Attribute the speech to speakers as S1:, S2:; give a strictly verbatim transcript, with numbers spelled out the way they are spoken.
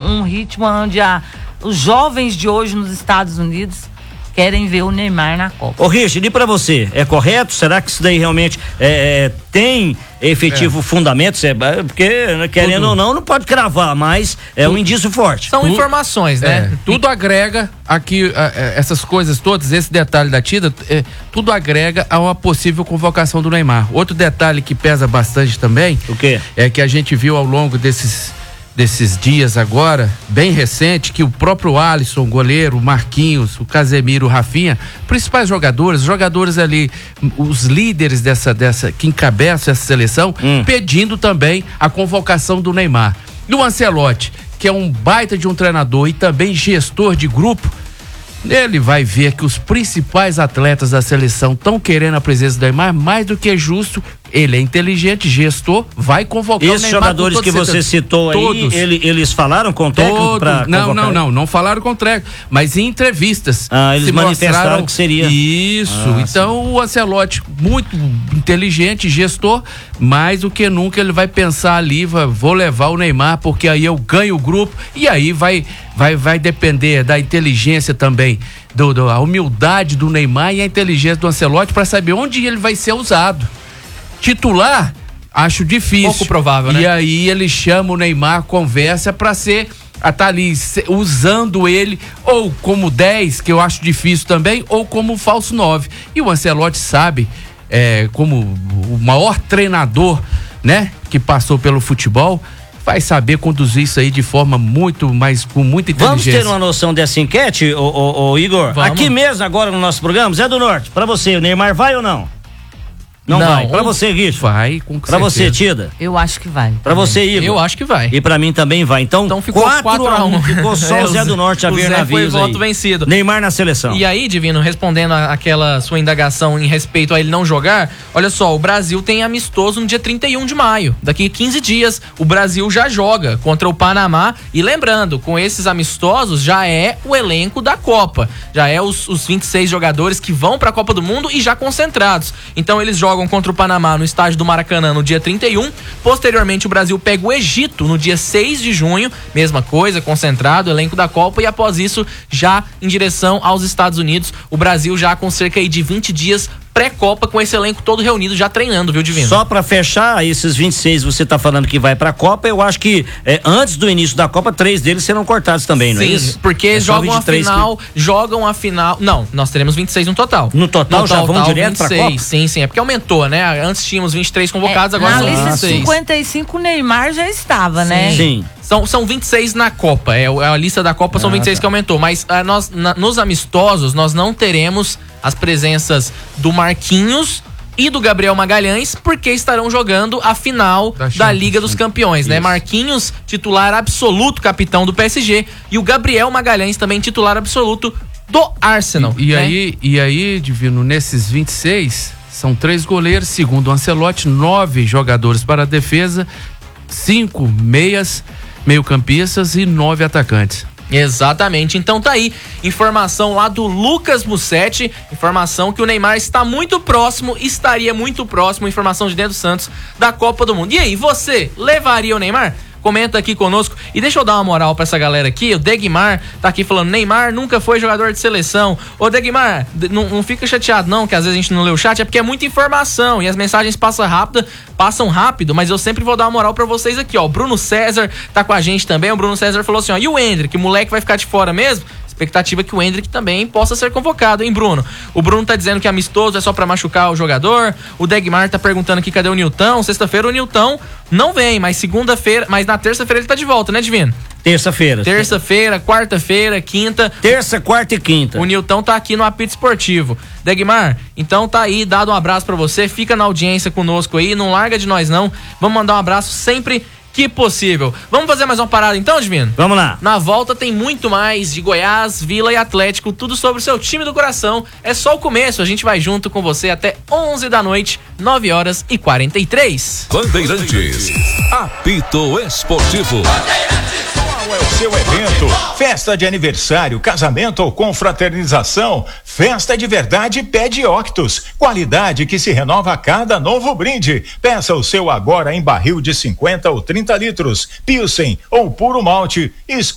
S1: um ritmo onde a, os jovens de hoje nos Estados Unidos querem ver o Neymar na Copa.
S2: Ô Richard, e pra você, é correto? Será que isso daí realmente é, é, tem efetivo é. fundamento? É, porque, querendo Tudo. ou não, não pode cravar, mas é Tudo. um indício forte.
S3: São Tudo. informações, né? É. Tudo agrega aqui, a, a, essas coisas todas, esse detalhe da Tida, é, tudo agrega a uma possível convocação do Neymar. Outro detalhe que pesa bastante também,
S2: o quê?
S3: É que a gente viu ao longo desses desses dias agora, bem recente, que o próprio Alisson, o goleiro, o Marquinhos, o Casemiro, o Rafinha, principais jogadores, jogadores ali, os líderes dessa, dessa que encabeçam essa seleção, hum. pedindo também a convocação do Neymar. E o Ancelotti, que é um baita de um treinador e também gestor de grupo, ele vai ver que os principais atletas da seleção estão querendo a presença do Neymar, mais do que justo. Ele é inteligente, gestor, vai convocar
S2: Esses o Neymar. Esses jogadores que você citou todos, aí, ele, eles falaram com o técnico para
S3: Não, convocar? não, não, não falaram com o técnico, mas em entrevistas.
S2: Ah, eles manifestaram que seria.
S3: Isso, ah, então sim. O Ancelotti, muito inteligente, gestor, mais do que nunca ele vai pensar ali, vai, vou levar o Neymar, porque aí eu ganho o grupo, e aí vai, vai, vai depender da inteligência também, do, do, a humildade do Neymar e a inteligência do Ancelotti para saber onde ele vai ser usado. Titular, acho difícil.
S4: Pouco provável, né?
S3: E aí ele chama o Neymar, conversa pra ser, a tá ali usando ele ou como dez, que eu acho difícil também, ou como falso nove. E o Ancelotti sabe, é, como o maior treinador, né, que passou pelo futebol, vai saber conduzir isso aí de forma muito mais, com muita inteligência.
S2: Vamos ter uma noção dessa enquete, ô, ô, ô Igor?
S3: Vamos.
S2: Aqui mesmo, agora no nosso programa, Zé do Norte, pra você, o Neymar vai ou não? Não, não vai. Pra você, Guicho?
S3: Vai, com
S2: Pra
S3: certeza.
S2: você, Tida?
S1: Eu acho que vai.
S2: Pra você, Igor?
S4: Eu acho que vai.
S2: E pra mim também vai. Então,
S4: então ficou quatro a um.
S2: Ficou só é, o Zé do Norte a ver navios
S4: foi
S2: aí.
S4: voto vencido.
S2: Neymar na seleção.
S4: E aí, Divino, respondendo aquela sua indagação em respeito a ele não jogar, olha só, o Brasil tem amistoso no dia trinta e um de maio. Daqui a quinze dias, o Brasil já joga contra o Panamá. E lembrando, com esses amistosos, já é o elenco da Copa. Já é os, os vinte e seis jogadores que vão pra Copa do Mundo e já concentrados. Então, eles jogam contra o Panamá no estádio do Maracanã no dia trinta e um. Posteriormente, o Brasil pega o Egito no dia seis de junho. Mesma coisa, concentrado, elenco da Copa. E após isso, já em direção aos Estados Unidos. O Brasil já com cerca aí de vinte dias pré-Copa, com esse elenco todo reunido, já treinando, viu, Divino?
S2: Só pra fechar, esses vinte e seis você tá falando que vai pra Copa, eu acho que é, antes do início da Copa, três deles serão cortados também, não é isso?
S4: Sim, porque é jogam a final, que... jogam a final, não, nós teremos vinte e seis no total.
S2: No total no já total, vão direto vinte e seis, pra Copa?
S4: Sim, sim, é porque aumentou, né? Antes tínhamos vinte e três convocados, é, agora são vinte e seis.
S1: Na lista cinquenta e cinco, o Neymar já estava,
S4: sim.
S1: né?
S4: Sim. São, são vinte e seis na Copa, é, a lista da Copa são ah, vinte e seis tá. que aumentou, mas ah, nós, na, nos amistosos nós não teremos as presenças do Marquinhos e do Gabriel Magalhães, porque estarão jogando a final da, da Liga dos Campeões, Isso. né? Marquinhos, titular absoluto, capitão do P S G, e o Gabriel Magalhães também titular absoluto do Arsenal.
S3: E, e
S4: né?
S3: aí, e aí, Divino, nesses vinte e seis, são três goleiros, segundo o Ancelotti, nove jogadores para a defesa, cinco meias, meio-campistas e nove atacantes.
S4: Exatamente, então tá aí, informação lá do Lucas Mussetti, informação que o Neymar está muito próximo, estaria muito próximo, informação de dentro do Santos, da Copa do Mundo. E aí, você levaria o Neymar? Comenta aqui conosco e deixa eu dar uma moral pra essa galera aqui. O Degmar tá aqui falando, Neymar nunca foi jogador de seleção. Ô Degmar, não, não fica chateado não, que às vezes a gente não lê o chat, é porque é muita informação e as mensagens passam rápido, passam rápido, mas eu sempre vou dar uma moral pra vocês aqui, ó. O Bruno César tá com a gente também, o Bruno César falou assim, ó, e o Endrick, o moleque vai ficar de fora mesmo? Expectativa que o Endrick também possa ser convocado, hein, Bruno? O Bruno tá dizendo que amistoso é só pra machucar o jogador. O Degmar tá perguntando aqui cadê o Nilton. Sexta-feira o Nilton não vem, mas segunda-feira, mas na terça-feira ele tá de volta, né, Divino?
S2: Terça-feira.
S4: Terça-feira, quarta-feira, quinta.
S2: Terça, quarta e quinta.
S4: O Nilton tá aqui no Apito Esportivo. Degmar, então tá aí, dado um abraço pra você. Fica na audiência conosco aí, não larga de nós não. Vamos mandar um abraço sempre que possível. Vamos fazer mais uma parada então, Divino?
S2: Vamos lá.
S4: Na volta tem muito mais de Goiás, Vila e Atlético, tudo sobre o seu time do coração. É só o começo, a gente vai junto com você até onze da noite, nove horas e quarenta e três.
S5: Bandeirantes, Apito Esportivo.
S6: Qual é o seu evento? Festa de aniversário, casamento ou confraternização? Festa de verdade pede Octus. Qualidade que se renova a cada novo brinde. Peça o seu agora em barril de cinquenta ou trinta litros, Pilsen ou puro malte.